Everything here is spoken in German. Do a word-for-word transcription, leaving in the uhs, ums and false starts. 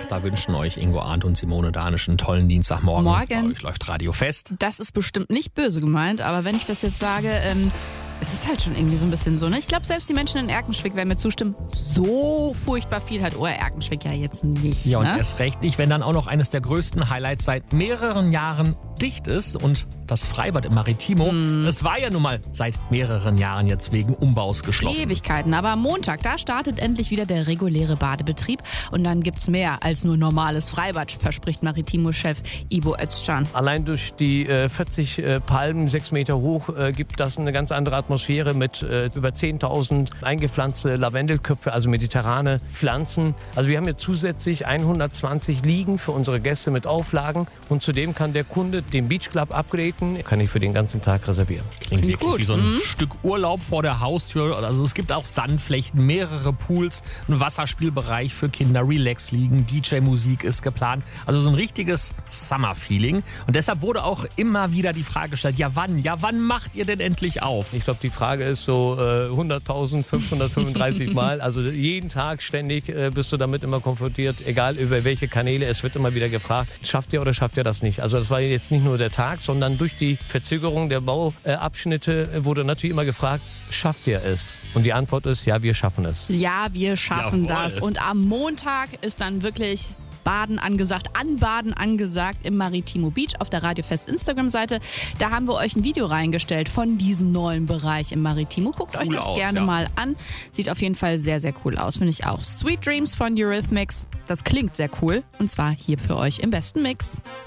acht. Da wünschen euch Ingo Arndt und Simone Danisch einen tollen Dienstagmorgen. Morgen. Bei euch läuft Radio Fest. Das ist bestimmt nicht böse gemeint, aber wenn ich das jetzt sage, ähm, es ist halt schon irgendwie so ein bisschen so, ne? Ich glaube, selbst die Menschen in Erkenschwick werden mir zustimmen, so furchtbar viel hat Ohr Erkenschwick ja jetzt nicht. Ja, und ne? erst recht nicht, wenn dann auch noch eines der größten Highlights seit mehreren Jahren dicht ist. Und das Freibad im Maritimo, mm. das war ja nun mal seit mehreren Jahren jetzt wegen Umbaus geschlossen. Ewigkeiten, aber am Montag, da startet endlich wieder der reguläre Badebetrieb. Und dann gibt's mehr als nur normales Freibad, verspricht Maritimo-Chef Ivo Özcan. Allein durch die äh, vierzig äh, Palmen, sechs Meter hoch, äh, gibt das eine ganz andere Atmosphäre mit äh, über zehntausend eingepflanzte Lavendelköpfe, also mediterrane Pflanzen. Also wir haben hier zusätzlich hundertzwanzig Liegen für unsere Gäste mit Auflagen. Und zudem kann der Kunde den Beach Club upgraden, kann ich für den ganzen Tag reservieren. Klingt wirklich gut. wie so ein mhm. Stück Urlaub vor der Haustür. Also es gibt auch Sandflächen, mehrere Pools, einen Wasserspielbereich für Kinder, Relax-Liegen, D J-Musik ist geplant. Also so ein richtiges Summer-Feeling. Und deshalb wurde auch immer wieder die Frage gestellt, ja wann, ja wann macht ihr denn endlich auf? Ich glaube, die Frage ist so äh, hunderttausendfünfhundertfünfunddreißig Mal. Also jeden Tag ständig äh, bist du damit immer konfrontiert, egal über welche Kanäle. Es wird immer wieder gefragt, schafft ihr oder schafft ihr das nicht? Also das war jetzt nicht nur der Tag, sondern durch die Verzögerung der Bauabschnitte äh, wurde natürlich immer gefragt, schafft ihr es? Und die Antwort ist, ja, wir schaffen es. Ja, wir schaffen Jawohl. das. Und am Montag ist dann wirklich Baden angesagt, Anbaden angesagt im Maritimo Beach auf der Radio Fest Instagram-Seite. Da haben wir euch ein Video reingestellt von diesem neuen Bereich im Maritimo. Guckt euch Cool das aus, gerne ja. mal an. Sieht auf jeden Fall sehr, sehr cool aus, finde ich auch. Sweet Dreams von Eurythmics. Das klingt sehr cool. Und zwar hier für euch im besten Mix.